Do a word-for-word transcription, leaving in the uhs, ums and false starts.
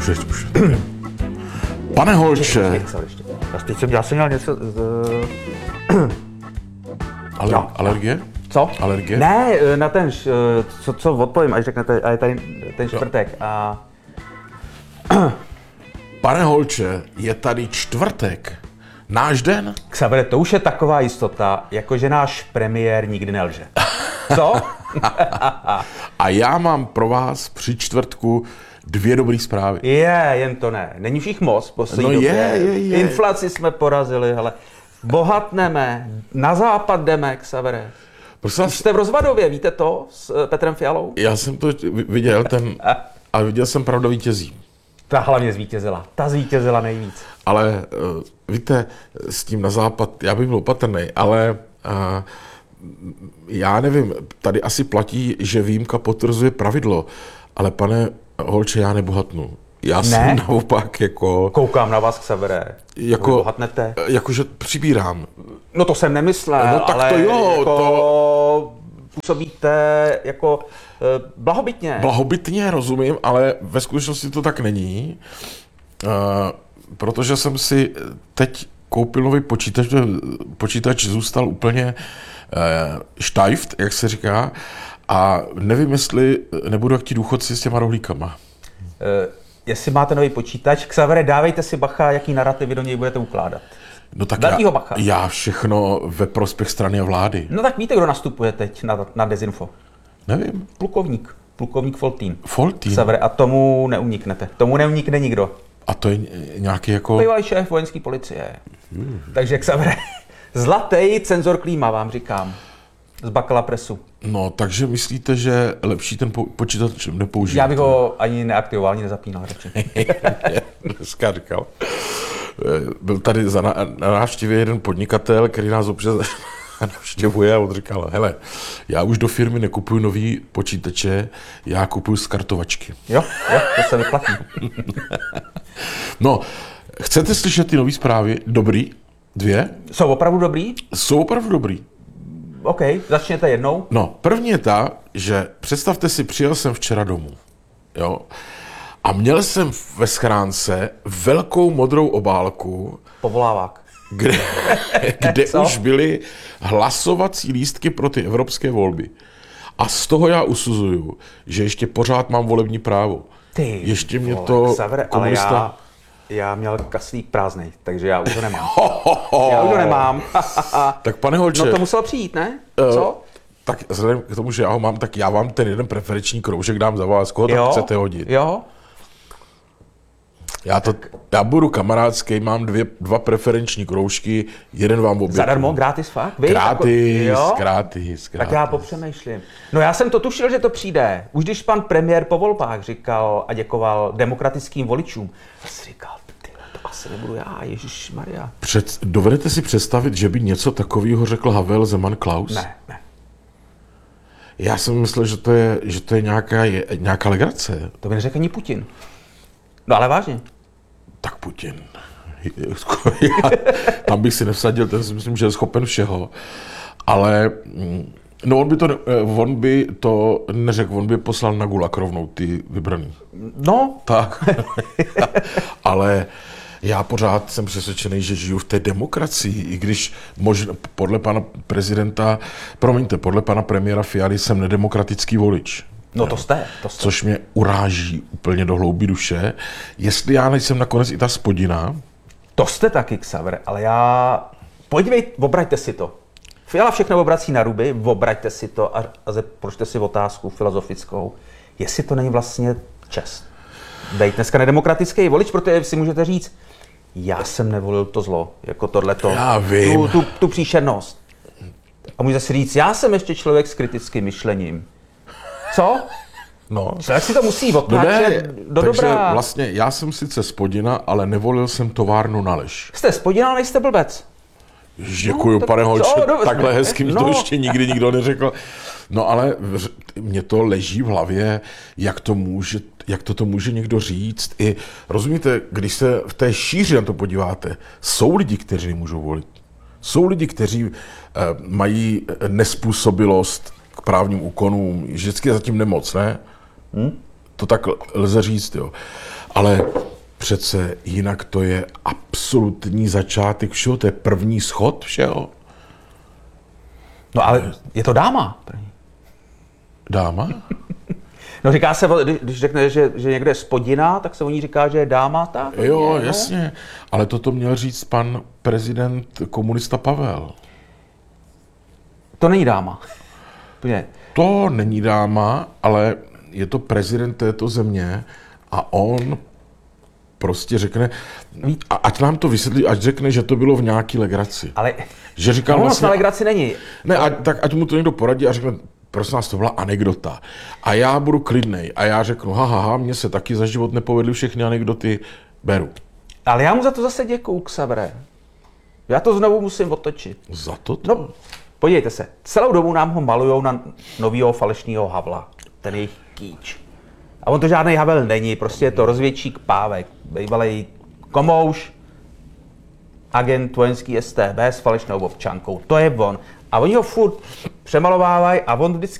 Už je, už je. Pane Holče. Teď jsem, já jsem měl něco... Z... Ale, no. Alergie? Co? Alergie? Ne, na ten, co, co odpovím, až řeknete, a je tady ten čtvrtek. A... Pane Holče, je tady čtvrtek. Náš den? Xavere, to už je taková jistota, jako že náš premiér nikdy nelže. Co? A já mám pro vás při čtvrtku dvě dobré zprávy. Je, jen to ne. Není už jich moc poslední No době. je, je, je. Inflaci jsme porazili, ale bohatneme, na západ jdeme, Xavere. Prosím vás, Už jste v Rozvadově, víte to, s Petrem Fialou? já jsem to viděl, ten, ale viděl jsem pravda vítězí. Ta hlavně zvítězila. Ta zvítězila nejvíc. Ale uh, víte, s tím na západ, já bych byl opatrný, ale uh, já nevím, tady asi platí, že výjimka potvrzuje pravidlo, ale pane Holče, já nebohatnu. Já ne? jsem naopak jako... Koukám na vás, Xavere. Jako, bohatnete. Jakože přibírám. No to jsem nemyslel, no, tak ale to jo, jako to... působíte jako uh, blahobytně. Blahobytně, rozumím, ale ve skutečnosti to tak není. Uh, protože jsem si teď koupil nový počítač, počítač zůstal úplně uh, štajft, jak se říká, a nevím, jestli nebudu jak ti důchodci s těma rohlíkama. Uh, jestli máte nový počítač, Xavere, dávejte si bacha, jaký narrativy do něj budete ukládat. No tak já, bacha. já všechno ve prospěch strany a vlády. No tak víte, kdo nastupuje teď na, na Dezinfo? Nevím. Plukovník. Plukovník Foltín. Foltín? Xavere, a tomu neuniknete. Tomu neunikne nikdo. A to je nějaký jako... Bývalý šéf vojenské policie. Hmm. Takže Xavere, zlatý cenzor klíma, vám říkám. Z Bakala Pressu. No, takže myslíte, že lepší ten po- počítač nepoužít? Já bych ho ani neaktivoval, ani nezapínal radši. Dneska říkal. Byl tady za na, na návštěvě jeden podnikatel, který nás občas navštěvuje, a on říkal, hele, já už do firmy nekupuju nový počítače, já kupuju z kartovačky. Jo, jo, to se vyplatí. No, chcete slyšet ty nový zprávy? Dobrý? Dvě? Jsou opravdu dobrý? Jsou opravdu dobrý. OK, začněte jednou. No, první je ta, že představte si, přijel jsem včera domů, jo, a měl jsem ve schránce velkou modrou obálku. Povolávák. Kde, kde už byly hlasovací lístky pro ty evropské volby. A z toho já usuzuju, že ještě pořád mám volební právo. Ty ještě mě vole, to Xavere, komunista... ale já, já měl kaslík prázdnej, takže já už ho nemám. Já už ho nemám. Tak pane Holče... No to muselo přijít, ne? Co? Uh, tak vzhledem k tomu, že já ho mám, tak já vám ten jeden preferenční kroužek dám za vás, koho tak chcete hodit. Jo. Já, to, já budu kamarádský, mám dvě, dva preferenční kroužky, jeden vám obětuju. Zadarmo, gratis fakt? Vy? Gratis, jako, gratis, gratis. Tak já popřemýšlím. No já jsem to tušil, že to přijde. Už když pan premiér po volbách říkal a děkoval demokratickým voličům, já si říkal, ty, to asi nebudu já, ježišmarja. Před, dovedete si představit, že by něco takového řekl Havel, Zeman, Klaus? Ne, ne. Já jsem myslel, že to je, že to je nějaká, je, nějaká legrace. To by neřekl ani Putin. No ale vážně. Tak Putin. Já, tam bych si nevsadil, ten si myslím, že je schopen všeho. Ale no on by to, on by to neřekl, on by poslal na gulag rovnou ty vybraný. No. Tak. Ale já pořád jsem přesvědčený, že žiju v té demokracii, i když možná podle pana prezidenta, promiňte, podle pana premiéra Fialy jsem nedemokratický volič. No to jste, to jste. Což mě uráží úplně do hloubi duše. Jestli já nejsem nakonec i ta spodina. To jste taky, Xavere, ale já... Podívejte, obraťte si to. Fiala všechno obrací na ruby, obraťte si to a, a položte si otázku filozofickou. Jestli to není vlastně čest. Dejte dneska nedemokratický volič, protože si můžete říct, já jsem nevolil to zlo, jako tohleto. Já vím. Tu, tu, tu příšernost. A můžete si říct, já jsem ještě člověk s kritickým myšlením. Co? No. Člověk si to musí odpáčet no do takže dobrá. vlastně já jsem sice spodina, ale nevolil jsem továrnu na lež. Jste spodina, ale nejste blbec. Děkuju, no, pane Holče, takhle hezky mi no. to ještě nikdy nikdo neřekl. No ale mě to leží v hlavě, jak to může, jak to, to může někdo říct. I rozumíte, když se v té šíři na to podíváte, jsou lidi, kteří můžou volit. Jsou lidi, kteří uh, mají nespůsobilost k právním úkonům, vždycky je zatím nemoc, ne? Hmm? To tak lze říct, jo. Ale přece jinak to je absolutní začátek všeho, to je první schod všeho. No ale je to dáma. Dáma? No říká se, když řekne, že, že někde je spodina, tak se o ní říká, že je dáma, tak? Jo, je, jasně. No? Ale toto měl říct pan prezident komunista Pavel. To není dáma. To není dáma, ale je to prezident této země a on prostě řekne, a ať nám to vysvětlí, ať řekne, že to bylo v nějaký legraci. Ale že říkal no, vlastně, na legraci není. Ne, ať, tak ať mu to někdo poradí a řekne, prosím nás, to byla anekdota. A já budu klidnej. A já řeknu, haha, ha, mně se taky za život nepovedly všechny anekdoty, beru. Ale já mu za to zase děkuju, Xavere. Já to znovu musím otočit. Za to to? No, podívejte se, celou dobu nám ho malujou na novýho falešného Havla. Ten jejich kýč. A on to žádný Havel není, prostě je to rozvědčík Pávek, bývalý komouš, agent vojenský S T B s falešnou občankou. To je on. A oni ho furt přemalovávají a on vždycky